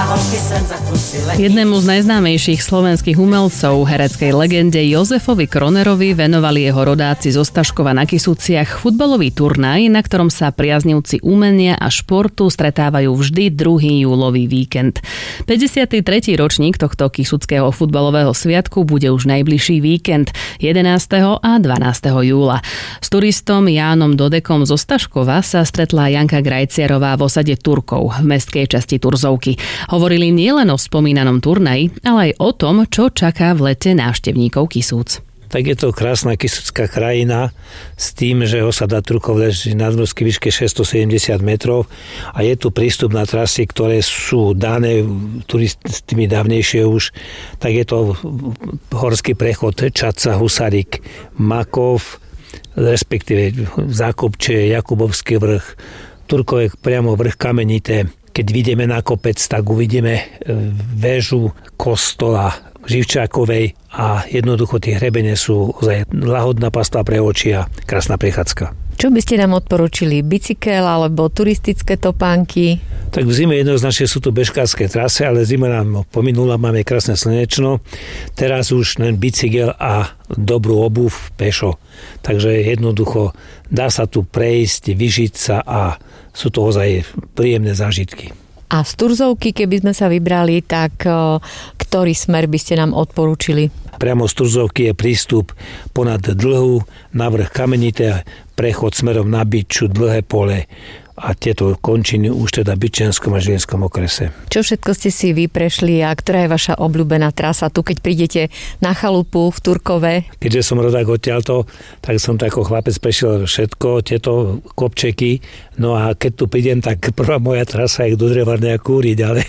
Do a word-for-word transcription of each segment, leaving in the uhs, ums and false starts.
Jednému z najznámejších slovenských umelcov, hereckej legende Jozefovi Kronerovi, venovali jeho rodáci zo Staškova na Kysuciach futbalový turnaj, na ktorom sa priaznivci umenia a športu stretávajú vždy druhý júlový víkend. päťdesiaty tretí ročník tohto kysuckého futbalového sviatku bude už najbližší víkend jedenásteho a dvanásteho júla. S turistom Jánom Dodekom zo Staškova sa stretla Janka Grajciarová v osade Turkov v mestskej časti Turzovky. Hovorili nielen o spomínanom turnaji, ale aj o tom, čo čaká v lete návštevníkov Kisúc. Tak je to krásna kysucká krajina s tým, že osada Turkov leží na nadmorskej výške šesťstosedemdesiat metrov a je tu prístup na trasy, ktoré sú dané turistami dávnejšie už. Tak je to horský prechod Čadca, Husarík, Makov, respektíve Zákopče, Jakubovský vrch, Turkov je priamo vrch Kamenité. Keď vidíme na kopec, tak uvidíme väžu kostola Živčákovej a jednoducho tie hrebene sú lahodná pastva pre oči a krásna prechádzka. Čo by ste nám odporučili? Bicykel alebo turistické topánky? Tak v zime jednoznačne sú tu bežkárske trasy, ale zima nám pominula, máme krásne slnečno. Teraz už len bicykel a dobrú obuv pešo. Takže jednoducho dá sa tu prejsť, vyžiť sa a sú to ozaj príjemné zážitky. A z Turzovky, keby sme sa vybrali, tak ktorý smer by ste nám odporúčili? Priamo z Turzovky je prístup ponad Dlhu, na vrch Kamenité, prechod smerom na Byču, Dlhé pole a tieto končiny už teda v Byčianskom a Žilinskom okrese. Čo všetko ste si vy prešli a ktorá je vaša obľúbená trasa tu, keď prídete na chalupu v Turkove? Keďže som rodák odtiaľto, tak som tak ako chlapec prešiel všetko, tieto kopčeky. No a keď tu prídem, tak prvá moja trasa je do Drevarnej a kúriť, ale,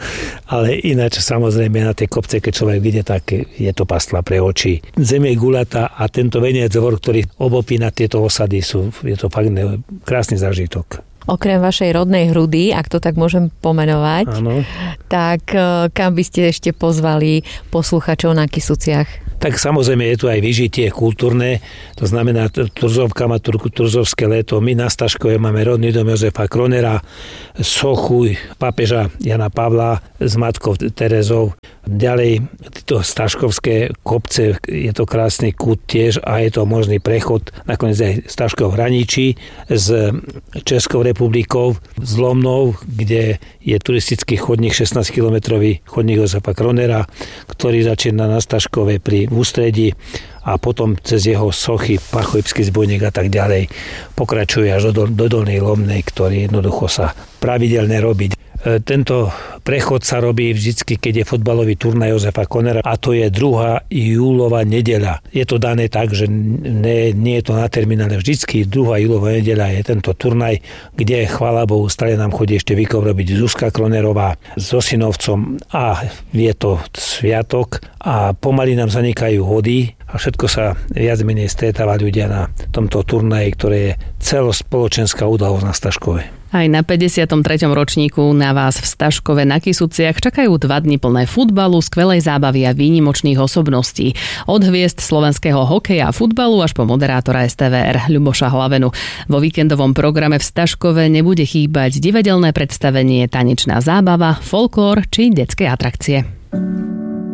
ale ináč samozrejme na tie kopce, keď človek vidie, tak je to pastva pre oči. Zem je guľatá a tento veniec dvor, ktorý obopína tieto osady, sú, je to fakt krásny zážitok. Okrem vašej rodnej Hrudy, ak to tak môžem pomenovať, áno, tak kam by ste ešte pozvali posluchačov na Kysuciach? Tak samozrejme je tu aj vyžitie kultúrne, to znamená Turzovka má turzovské leto, my na Staškove máme rodný dom Jozefa Kronera, sochu pápeža Jana Pavla s matkou Terezou. Ďalej tieto staškovské kopce, je to krásny kút tiež a je to možný prechod nakoniec aj Staškov hraničí s Českou republikou, s Lomnou, kde je turistický chodník, šestnásťkilometrový chodník Jozefa Kronera, ktorý začína na Staškove pri ústredí a potom cez jeho sochy, Pachojpský zbojník a tak ďalej pokračuje až do, do Dolnej Lomnej, ktorý jednoducho sa pravidelne robí. Tento prechod sa robí vždycky, keď je futbalový turnaj Jozefa Kronera a to je druhá júlova nedeľa. Je to dané tak, že nie, nie je to na terminále. Vždycky druhá júlova nedeľa je tento turnaj, kde chvála Bohu stále nám chodí ešte výkov robiť Zuzka Kronerová so synovcom a je to sviatok a pomaly nám zanikajú hody a všetko sa viac menej stretáva ľudia na tomto turnaji, ktoré je celospoločenská udalosť na Staškove. Aj na päťdesiatom treťom ročníku na vás v Staškove na Kysuciach čakajú dva dni plné futbalu, skvelej zábavy a výnimočných osobností. Od hviezd slovenského hokeja a futbalu až po moderátora es té vé er Ľuboša Hlavenu. Vo víkendovom programe v Staškove nebude chýbať divadelné predstavenie, tanečná zábava, folklór či detské atrakcie.